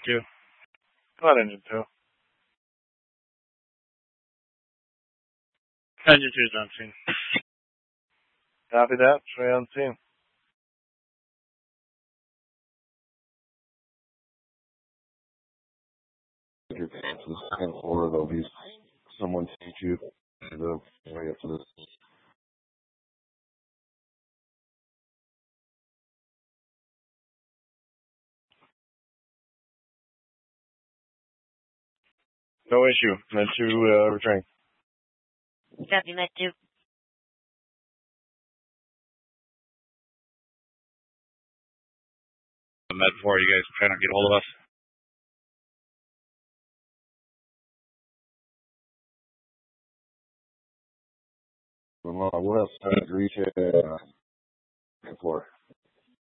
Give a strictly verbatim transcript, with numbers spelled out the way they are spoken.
two. Go ahead, engine two. Engine two is on scene. Copy that. Trey on scene. Your pants to the second floor, there'll be someone teach you the way up to this. No issue. Med two, uh, returning. Copy, Med two. Med four, you guys trying to get a hold of us? Well, we'll have time to reach it uh, floor.